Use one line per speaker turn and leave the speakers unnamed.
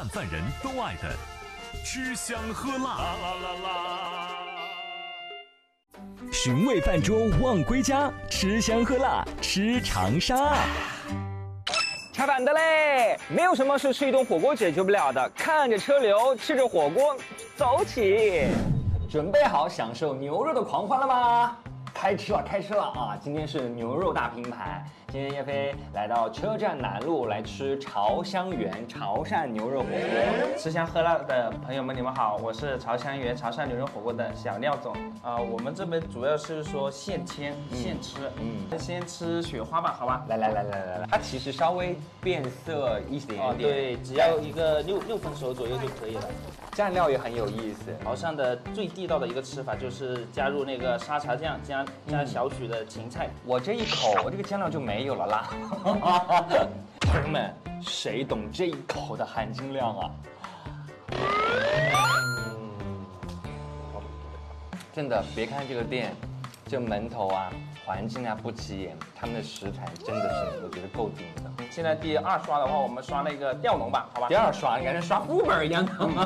泛泛人都爱的吃香喝辣。
寻味饭桌望归家，吃香喝辣吃长沙。
拆板的嘞，没有什么是吃一顿火锅解决不了的。看着车流，吃着火锅，走起！准备好享受牛肉的狂欢了吗？开吃了啊！今天是牛肉大拼盘。今天叶飞来到车站南路来吃潮香园潮汕牛肉火锅。
吃香喝辣的朋友们，你们好，我是潮香园潮汕牛肉火锅的小廖总啊。我们这边主要是说现切现吃，先吃雪花吧，好吧？
来，它其实稍微变色一点点，
对，只要一个6分熟左右就可以了。
蘸料也很有意思。
潮汕的最地道的一个吃法就是加入那个沙茶酱，加小许的芹菜。
我这一口，这个酱料就没有了啦。朋友们，谁懂这一口的含金量啊？真的，别看这个店，这门头啊、环境啊不起眼，他们的食材真的是我觉得够顶的。
现在第2刷的话，我们刷那个吊龙吧，好吧？
第2刷，你感觉刷副本一样的。